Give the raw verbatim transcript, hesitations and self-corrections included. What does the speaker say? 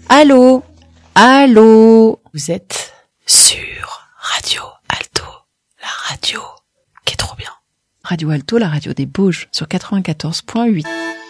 Allô? Allô? Vous êtes sur Radio Alto, la radio qui est trop bien. Radio Alto, la radio des Bauges, sur quatre-vingt-quatorze point huit.